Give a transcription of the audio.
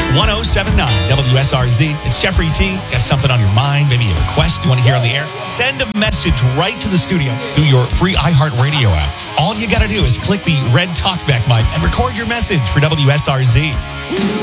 1079 WSRZ. It's Jeffrey T. Got something on your mind, maybe a request you want to hear on the air? Send a message right to the studio through your free iHeartRadio app. All you got to do is click the red talkback mic and record your message for WSRZ.